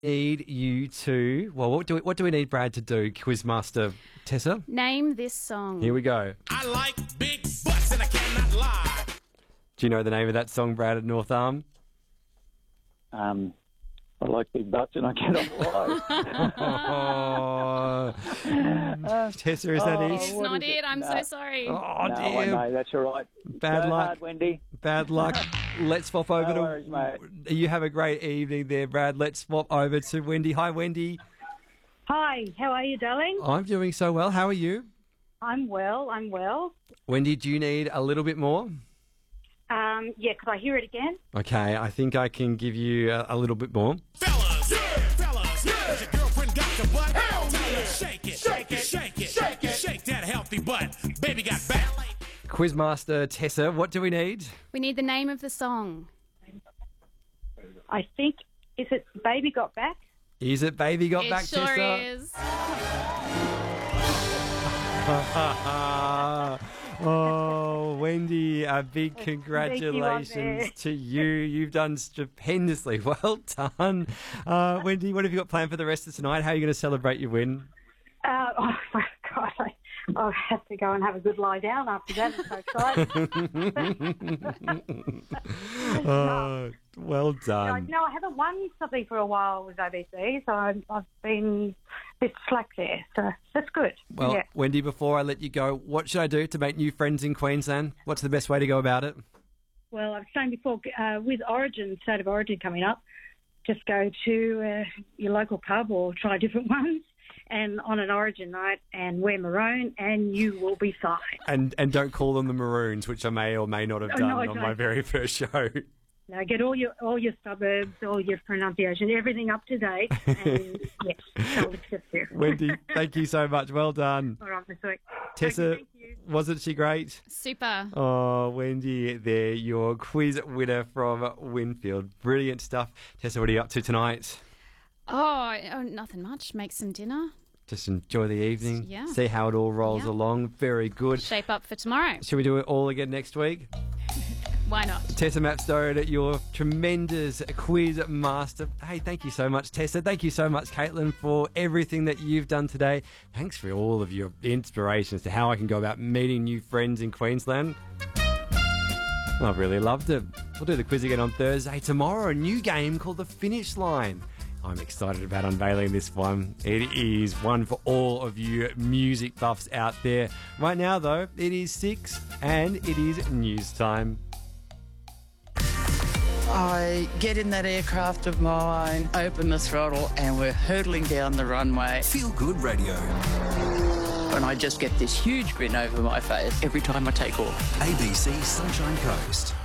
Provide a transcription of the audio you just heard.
Need you to... Well, what do we need Brad to do, Quizmaster Tessa? Name this song. Here we go. I like big butts and I cannot lie. Do you know the name of that song, Brad, at North Arm? I like big butts and I cannot lie. Tessa, is that it? It's not it. I'm so sorry. Oh, No, dear. I know, that's all right. Bad Go luck. hard, Wendy. Bad luck. Let's swap over No to... worries, mate. You have a great evening there, Brad. Let's swap over to Wendy. Hi, Wendy. Hi, how are you, darling? I'm doing so well. How are you? I'm well. Wendy, do you need a little bit more? Yeah, could I hear it again? Okay, I think I can give you a little bit more. Fellas, fellas, your girlfriend got your butt. Hell yeah. Shake it, shake it, shake it, shake it, shake that healthy butt. Baby got ballet. Quizmaster Tessa, what do we need? We need the name of the song. I think, is it Baby Got Back? Is it Baby Got It Back, sure Tessa? is. Oh, Wendy, a big congratulations to you. You've done stupendously. Well done. Wendy, what have you got planned for the rest of tonight? How are you going to celebrate your win? Oh, my God, I'll have to go and have a good lie down after that. I'm so excited. Oh, well done. No, I haven't won something for a while with ABC, so I've been a bit slack there. So that's good. Well, yeah. Wendy, before I let you go, what should I do to make new friends in Queensland? What's the best way to go about it? Well, I was saying before, with Origin, State of Origin coming up, just go to your local pub or try different ones. And on an Origin night, and wear maroon, and you will be fine. And don't call them the Maroons, which I may or may not have done on my very first show. Now get all your suburbs, all your pronunciation, everything up to date, and yes, they'll accept you. Wendy, thank you so much. Well done. All right, Miss Week. Tessa, Thank you. wasn't she great? Super. Oh, Wendy, there, your quiz winner from Winfield. Brilliant stuff. Tessa, what are you up to tonight? Oh, nothing much. Make some dinner. Just enjoy the evening. Yeah. See how it all rolls Yeah. along. Very good. Shape up for tomorrow. Shall we do it all again next week? Why not? Tessa Mapstone, your tremendous quiz master. Hey, thank you so much, Tessa. Thank you so much, Caitlin, for everything that you've done today. Thanks for all of your inspirations to how I can go about meeting new friends in Queensland. I've really loved it. We'll do the quiz again on Thursday. Tomorrow, a new game called The Finish Line. I'm excited about unveiling this one. It is one for all of you music buffs out there. Right now, though, it is 6 and it is news time. I get in that aircraft of mine, open the throttle, and we're hurtling down the runway. Feel Good Radio. And I just get this huge grin over my face every time I take off. ABC Sunshine Coast.